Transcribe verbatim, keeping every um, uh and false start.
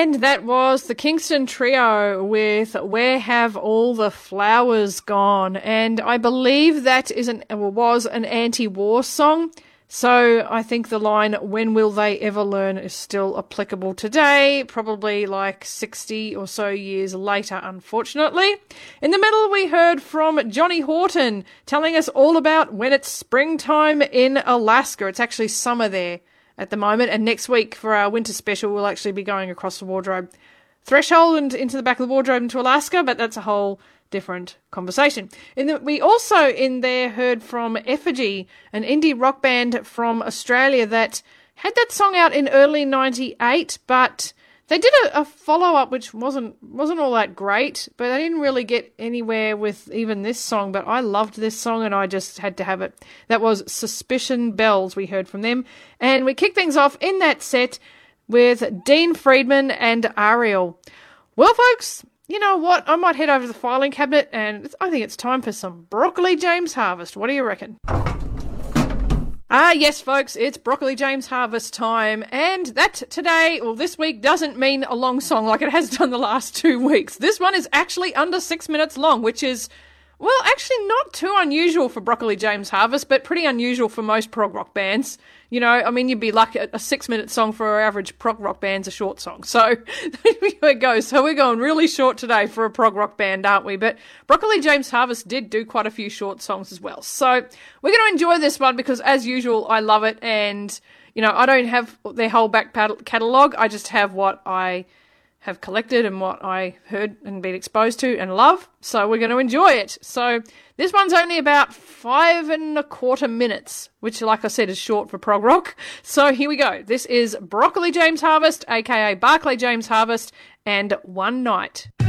And that was the Kingston Trio with Where Have All the Flowers Gone? And I believe that is an, was an anti-war song. So I think the line, when will they ever learn, is still applicable today, probably like sixty or so years later, unfortunately. In the middle, we heard from Johnny Horton telling us all about when it's springtime in Alaska. It's actually summer there at the moment, and next week for our winter special, we'll actually be going across the wardrobe threshold and into the back of the wardrobe into Alaska, but that's a whole different conversation. In the, we also in there heard from Effigy, an indie rock band from Australia that had that song out in early ninety-eight, but they did a, a follow-up which wasn't wasn't all that great, but they didn't really get anywhere with even this song, but I loved this song and I just had to have it. That was Suspicion Bells we heard from them, and we kicked things off in that set with Dean Friedman and Ariel. Well, folks, you know what? I might head over to the filing cabinet and I think it's time for some Broccoli James Harvest. What do you reckon? Ah, yes, folks, it's Broccoli James Harvest time. And that today, or this week, doesn't mean a long song like it has done the last two weeks. This one is actually under six minutes long, which is, well, actually not too unusual for Broccoli James Harvest, but pretty unusual for most prog rock bands. You know, I mean, you'd be lucky, a six-minute song for our average prog rock band's a short song. So there it goes. So we're going really short today for a prog rock band, aren't we? But Broccoli James Harvest did do quite a few short songs as well. So we're going to enjoy this one because, as usual, I love it. And, you know, I don't have their whole back catalogue. I just have what I have collected and what I heard and been exposed to and love. So we're going to enjoy it. So this one's only about five and a quarter minutes, which, like I said, is short for prog rock. So here we go. This is Broccoli James Harvest, aka Barclay James Harvest, and One Night.